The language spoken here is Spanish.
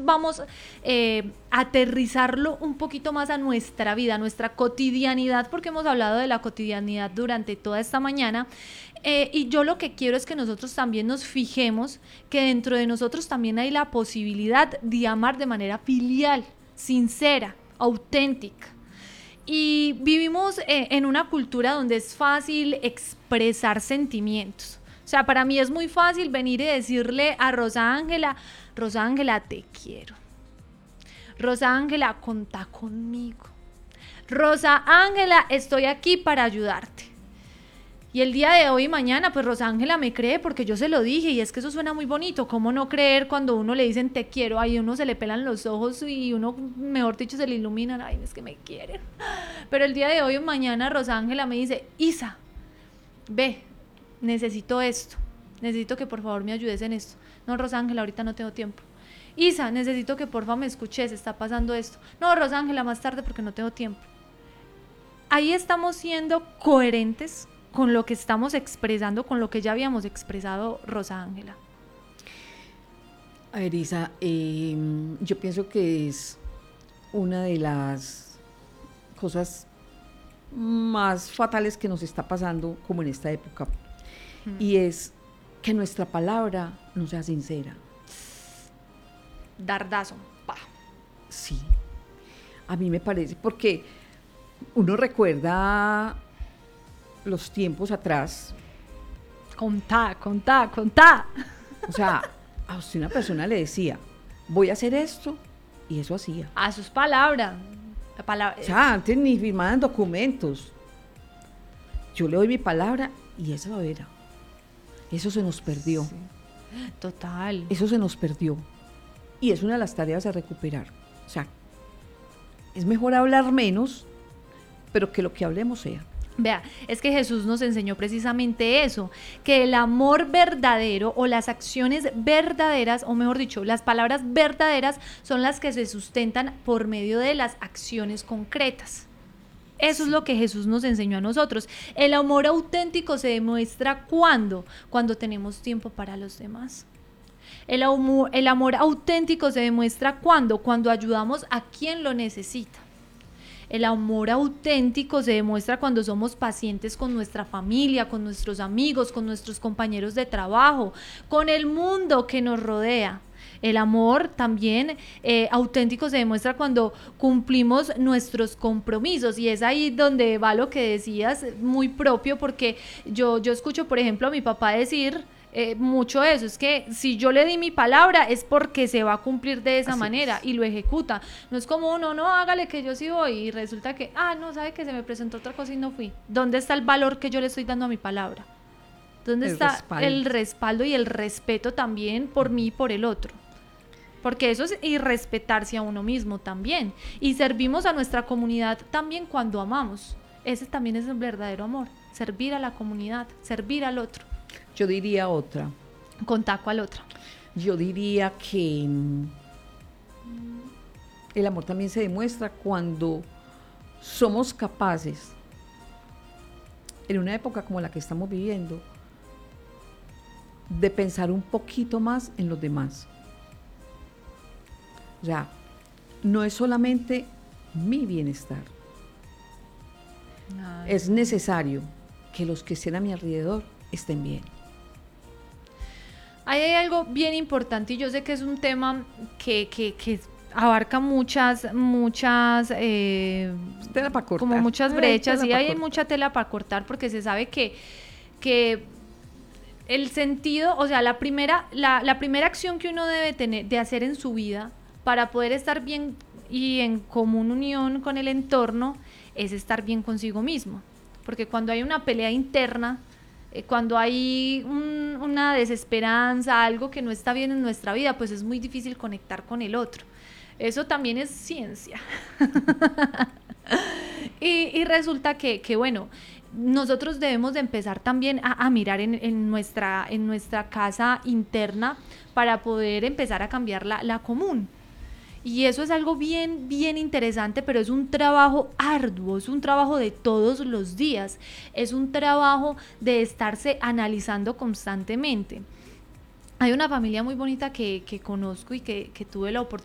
vamos a aterrizarlo un poquito más a nuestra vida, a nuestra cotidianidad, porque hemos hablado de la cotidianidad durante toda esta mañana. Y yo lo que quiero es que nosotros también nos fijemos que dentro de nosotros también hay la posibilidad de amar de manera filial, sincera, auténtica. Y vivimos en una cultura donde es fácil expresar sentimientos. O sea, para mí es muy fácil venir y decirle a Rosa Ángela, te quiero. Rosa Ángela, contá conmigo. Rosa Ángela, estoy aquí para ayudarte. Y el día de hoy y mañana, pues Rosa Ángela me cree porque yo se lo dije, y es que eso suena muy bonito. ¿Cómo no creer cuando uno le dicen te quiero? Ahí uno se le pelan los ojos y uno, mejor dicho, se le iluminan. Ay, es que me quieren. Pero el día de hoy y mañana Rosa Ángela me dice, Isa, ve, necesito esto. Necesito que por favor me ayudes en esto. No, Rosa Ángela, ahorita no tengo tiempo. Isa, necesito que por favor me escuches, está pasando esto. No, Rosa Ángela, más tarde porque no tengo tiempo. Ahí estamos siendo coherentes con lo que estamos expresando, con lo que ya habíamos expresado, Rosa Ángela. A ver, Isa, yo pienso que es una de las cosas más fatales que nos está pasando como en esta época, y es que nuestra palabra no sea sincera. Dardazo, pa. Sí, a mí me parece, porque uno recuerda los tiempos atrás. Contá. O sea, a usted una persona le decía, voy a hacer esto, y eso hacía. A sus palabras. O sea, antes ni firmaban documentos. Yo le doy mi palabra y eso era. Eso se nos perdió. Sí. Total. Eso se nos perdió. Y es una de las tareas a recuperar. O sea, es mejor hablar menos, pero que lo que hablemos sea. Vea, es que Jesús nos enseñó precisamente eso, que el amor verdadero o las acciones verdaderas, o mejor dicho, las palabras verdaderas son las que se sustentan por medio de las acciones concretas. Eso es lo que Jesús nos enseñó a nosotros. El amor auténtico se demuestra cuando tenemos tiempo para los demás. El amor auténtico se demuestra cuando ayudamos a quien lo necesita. El amor auténtico se demuestra cuando somos pacientes con nuestra familia, con nuestros amigos, con nuestros compañeros de trabajo, con el mundo que nos rodea. El amor también auténtico se demuestra cuando cumplimos nuestros compromisos, y es ahí donde va lo que decías, muy propio, porque yo escucho, por ejemplo, a mi papá decir mucho eso, es que si yo le di mi palabra es porque se va a cumplir de esa manera y lo ejecuta. No es como uno, no, hágale que yo sí voy, y resulta que, no, sabe que se me presentó otra cosa y no fui. ¿Dónde está el valor que yo le estoy dando a mi palabra? ¿Dónde está el respaldo y el respeto también por mí y por el otro? Porque eso es irrespetarse a uno mismo también. Y servimos a nuestra comunidad también cuando amamos. Ese también es el verdadero amor, servir a la comunidad, servir al otro. Yo diría otra. Contá cuál otra. Yo diría que el amor también se demuestra cuando somos capaces, en una época como la que estamos viviendo, de pensar un poquito más en los demás. O sea, no es solamente mi bienestar. Es necesario que los que estén a mi alrededor estén bien. Ahí hay algo bien importante, y yo sé que es un tema que abarca muchas tela para cortar. como muchas brechas, y hay mucha tela para cortar, porque se sabe que el sentido, o sea, la primera acción que uno debe tener de hacer en su vida para poder estar bien y en común unión con el entorno es estar bien consigo mismo, porque cuando hay una pelea interna, cuando hay una desesperanza, algo que no está bien en nuestra vida, pues es muy difícil conectar con el otro. Eso también es ciencia. y resulta que bueno, nosotros debemos de empezar también a mirar en nuestra casa interna para poder empezar a cambiar la común. Y eso es algo bien, bien interesante, pero es un trabajo arduo, es un trabajo de todos los días, es un trabajo de estarse analizando constantemente. Hay una familia muy bonita que conozco y que tuve la oportunidad